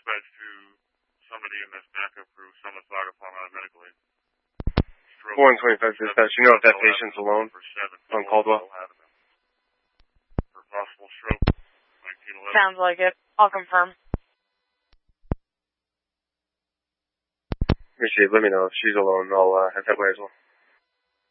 dispatch to somebody in this backup crew, Summit Saga Palm Medical Aid. 125 dispatch, you know if that patient's alone on Caldwell? For possible stroke, 1911. Sounds like it. I'll confirm. Appreciate it. Let me know if she's alone. I'll head that way as well.